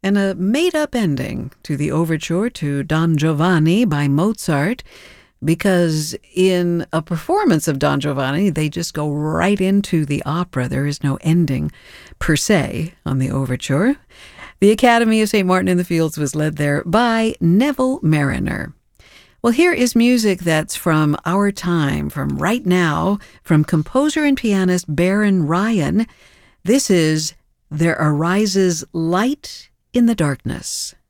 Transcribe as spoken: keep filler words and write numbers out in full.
and a made-up ending to the overture to Don Giovanni by Mozart, because in a performance of Don Giovanni, they just go right into the opera. There is no ending per se on the overture. The Academy of Saint Martin in the Fields was led there by Neville Marriner. Well, here is music that's from our time, from right now, from composer and pianist Baron Ryan. This is There Arises Light in the Darkness.